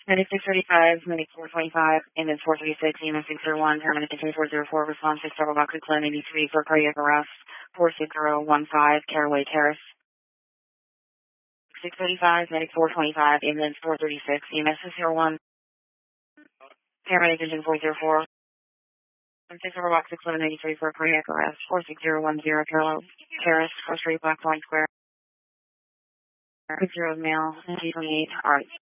Medic 635, Medic 425, Ambulance 436, EMS 601, Paramedic 404, response to several boxes, Glen 83 for cardiac arrest, 46015, Caraway Terrace. 635, Medic 425, Ambulance 436, EMS 601, Paramedic Engine 404, 6 box 61183 for cardiac arrest, 46010, Caraway Terrace, First Street, Blackthorn Square, 60 male, G28, alright.